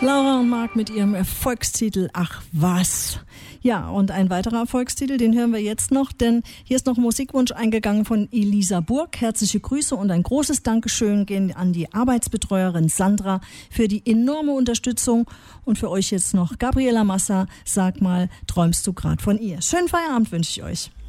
Laura und Marc mit ihrem Erfolgstitel Ach was. Ja, und ein weiterer Erfolgstitel, den hören wir jetzt noch, denn hier ist noch ein Musikwunsch eingegangen von Elisa Burg. Herzliche Grüße und ein großes Dankeschön gehen an die Arbeitsbetreuerin Sandra für die enorme Unterstützung. Und für euch jetzt noch Gabriela Massa, sag mal, träumst du gerade von ihr? Schönen Feierabend wünsche ich euch.